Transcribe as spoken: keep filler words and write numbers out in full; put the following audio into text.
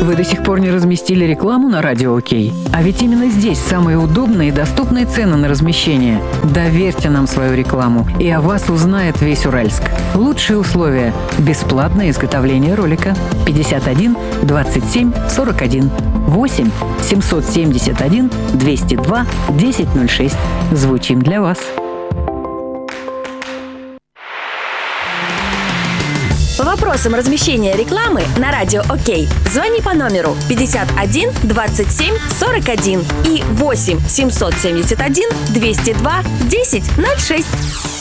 вы до сих пор не разместили рекламу на Радио Окей? А ведь именно здесь самые удобные и доступные цены на размещение. Доверьте нам свою рекламу, и о вас узнает весь Уральск. Лучшие условия – бесплатное изготовление ролика. пятьдесят один двадцать семь сорок один. восемь семьсот семьдесят один двести два десять ноль шесть. Звучим для вас. По вопросам размещения рекламы на Радио Окей звони по номеру пятьдесят один двадцать семь сорок один и восемь семьсот семьдесят один двести два десять ноль шесть.